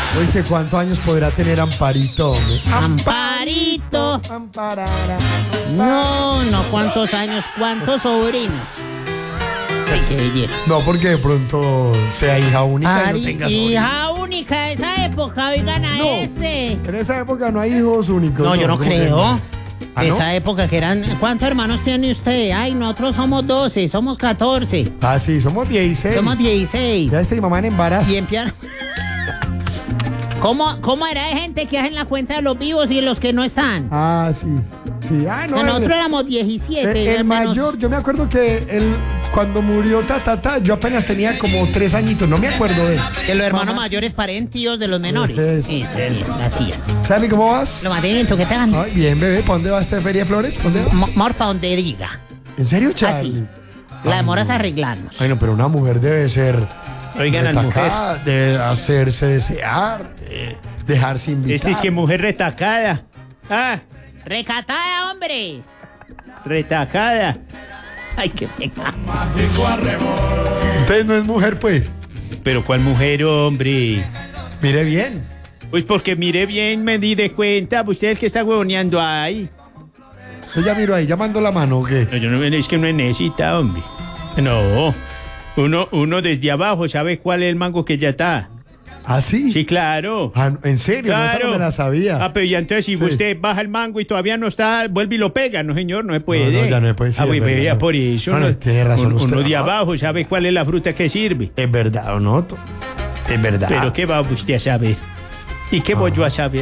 Oíste, ¿cuántos años podrá tener Amparito, hombre? Amparito. Amparara. No, ¿cuántos años? ¿Cuántos sobrinos? Ay, qué belleza. No, porque de pronto sea hija única y no tenga sobrino. Hija única de esa época, oigan a No. En esa época no hay hijos únicos. No, yo no ¿cómo que creo. no? ¿Ah, De no? esa época que eran... ¿Cuántos hermanos tiene usted? Ay, nosotros somos 12, somos 14, Ah, sí, somos 16. somos 16. Ya está mi mamá en embarazo. Y empiezan... ¿Cómo era de gente que hacen la cuenta de los vivos y de los que no están? Ah, sí. Sí, ah, no. Nosotros éramos 17. El al menos. mayor, yo me acuerdo que cuando murió yo apenas tenía como 3 añitos, no me acuerdo de él. Que los hermanos Mamá, mayores paren tíos de los menores. Sí, Eso, así es. Sandy, ¿cómo vas? Lo mantenimiento que te hagan. Ay, bien, bebé, ¿para dónde va esta Feria de Flores? ¿Para dónde va? Mor pa' donde diga. ¿En serio, Charlie? Así. La demoras a arreglarnos. Ay, no, pero una mujer debe ser Oigan, la mujer. retacada, debe hacerse desear, dejarse invitar. Este es que mujer retacada. Ah, Recatada, hombre. retacada. Ay, qué pecado. Entonces no es mujer, pues. Pero ¿cuál mujer, hombre? Mire bien. Pues porque mire bien, me di de cuenta. Usted es el que está huevoneando ahí. Yo ya miro ahí, ya mando la mano, ¿o qué? No, yo no, es que no necesita, hombre. No. Uno desde abajo sabe cuál es el mango que ya está. ¿Ah, sí? Sí, claro. Ah, ¿en serio? No, esa no me la sabía. Ah, pero ya entonces si Sí. usted baja el mango y todavía no está, vuelve y lo pega. No, señor, no se puede. No, ya no se puede, sí, Ah, es pues verdad, ya no. por eso. No, tiene razón usted. Uno de Ah. abajo sabe cuál es la fruta que sirve. ¿Es verdad o no? Es verdad. Pero ¿qué va usted a saber? ¿Y qué voy yo a saber?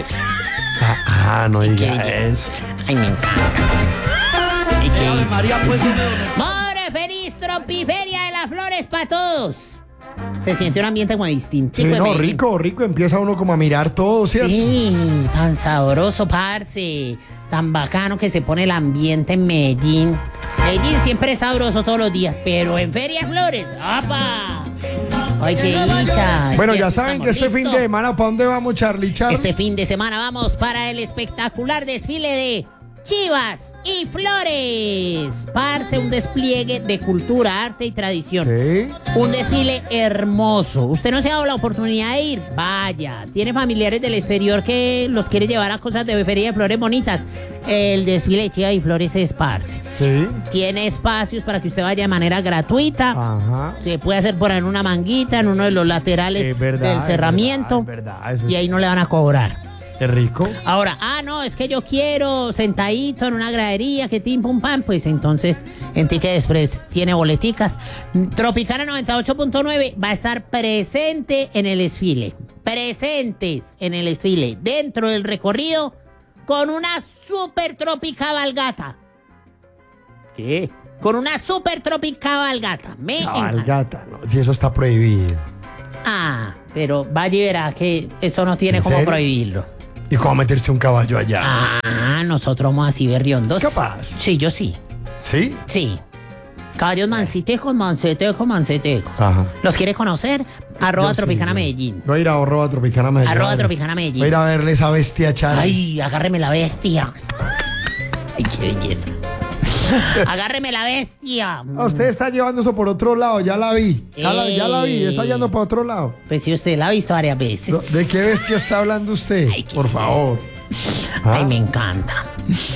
No ¿Y diga qué? eso. Ay, me encanta. Ay, qué... More feliz tropiferia de las flores para todos. Se siente un ambiente como distinto. Sí, no, rico. Empieza uno como a mirar todo, ¿cierto? Sí, tan sabroso, parce. Tan bacano que se pone el ambiente en Medellín. Medellín siempre es sabroso todos los días, pero en Feria de Flores, ¡apa! ¡Ay, qué dicha! Bueno, ya Eso saben que estamos este fin listos. de semana, ¿para dónde vamos, Charlie? Este fin de semana vamos para el espectacular desfile de Chivas y Flores. Parce, un despliegue de cultura, arte y tradición. Sí. Un desfile hermoso. ¿Usted no se ha dado la oportunidad de ir? Vaya. ¿Tiene familiares del exterior que los quiere llevar a cosas de feria de flores bonitas? El desfile de Chivas y Flores se esparce. Sí. Tiene espacios para que usted vaya de manera gratuita. Ajá. Se puede hacer por ahí en una manguita, en uno de los laterales Es verdad, del cerramiento. Es verdad, eso Y ahí no le van a cobrar. es rico. Ahora, no, es que yo quiero sentadito en una gradería, que tim pum pam, pues entonces en Ticket Express tiene boleticas. Tropicana 98.9 va a estar presente en el desfile. Presentes en el desfile, dentro del recorrido, con una super tropicabalgata. ¿Qué? Con una super tropicabalgata. Me encanta. Cabalgata, no, si eso está prohibido. Pero vaya y verá que eso no tiene ¿En cómo serio? prohibirlo. ¿Y cómo meterse un caballo allá? Nosotros somos así berriondos. ¿Es capaz? Sí, yo sí. ¿Sí? Sí. Caballos mansitejos. Ajá. ¿Los quiere conocer? @ Yo Tropicana sí, Medellín. Voy a ir a arroba Tropicana Medellín. @ Tropicana Medellín. Voy a ir a verle esa bestia, Charlie. Ay, agárreme la bestia. Ay, qué belleza. Agárreme la bestia. Usted está llevando eso por otro lado, ya la vi. Ya la vi, está yendo por otro lado. Pues sí, usted la ha visto varias veces. ¿De qué bestia está hablando usted? Ay, qué Por favor. Ay, me encanta.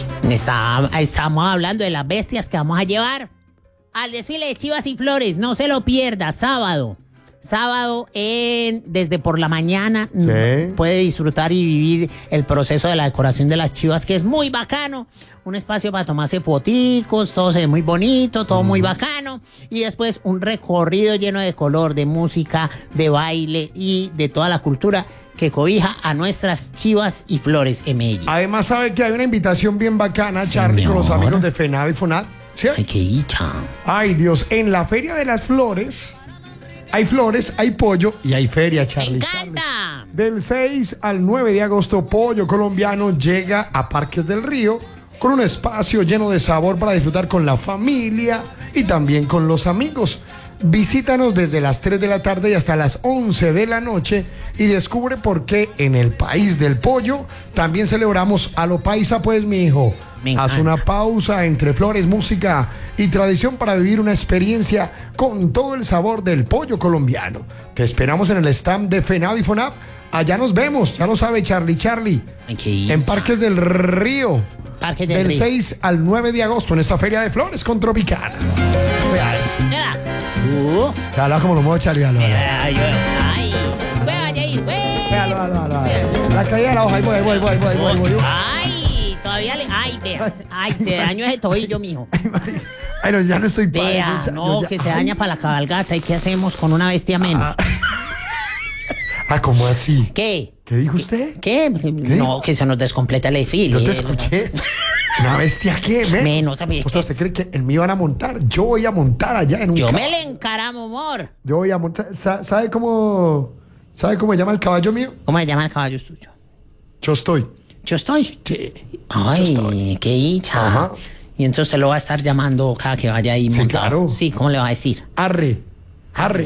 Estamos hablando de las bestias que vamos a llevar al desfile de Chivas y Flores. No se lo pierda, sábado. Sábado desde por la mañana Sí. puede disfrutar y vivir el proceso de la decoración de las chivas, que es muy bacano. Un espacio para tomarse foticos, todo se ve muy bonito, todo muy bacano. Y después un recorrido lleno de color, de música, de baile y de toda la cultura que cobija a nuestras Chivas y Flores en Medellín. Además, sabe que hay una invitación bien bacana, Charlie, con los Señor. amigos de FENAV y FONAD. ¿Sí? Ay, qué dicha. Ay, Dios, en la Feria de las Flores hay flores, hay pollo y hay feria, ¡Me Charlie. encanta! Del 6 al 9 de agosto, Pollo Colombiano llega a Parques del Río con un espacio lleno de sabor para disfrutar con la familia y también con los amigos. Visítanos desde las 3 de la tarde y hasta las 11 de la noche y descubre por qué en el país del pollo también celebramos a lo paisa, pues, mi hijo. Me Haz encanta. una pausa entre flores, música y tradición para vivir una experiencia con todo el sabor del pollo colombiano. Te esperamos en el stand de FENAV y FONAP. Allá nos vemos, ya lo sabe Charlie, Hay que ir. en Parques del Río. Parques del Del Río. 6 al 9 de agosto en esta feria de flores con Tropicana. Vea eso. Mira. Véalo como lo mueve Charlie. Véalo, véalo. Ay. Vaya ahí, Véalo. La caída de la hoja, ahí voy. Ay, todavía le. Ay, vea. Ay, se dañó ese tobillo, mijo. Ay, no, ya no estoy para Vea, eso. no, que se daña para la cabalgata. ¿Y qué hacemos con una bestia menos? ¿Cómo así? ¿Qué? ¿Qué dijo usted? ¿Qué? No, que se nos descompleta el desfile. Yo te escuché. ¿Una bestia qué? Menos, a mí. O sea, ¿usted cree que en mí van a montar? Yo voy a montar allá en un Yo caballo. me le encaramo, amor. Yo voy a montar. ¿Sabe cómo se llama el caballo mío? ¿Cómo se llama el caballo suyo? Yo estoy. Yo estoy. Sí. Ay, qué dicha. Ajá. Y entonces usted lo va a estar llamando cada que vaya ahí Sí, montado. claro. Sí, ¿cómo le va a decir? Arre, chostoy,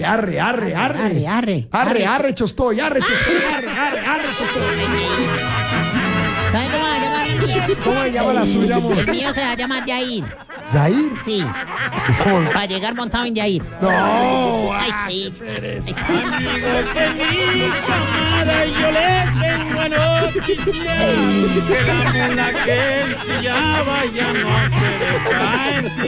chostoy, chostoy. ¿Sabe cómo va a llamar el mío? ¿Cómo se llama la suya, amor? El mío se va a llamar Yair. ¿Yair? Sí, ¿Cómo? para llegar montado en Yair. No, Ay, ay, sí. Amigos de mi camada, yo les vengo a noticiar que la mula que él se ya vaya no hace de caer.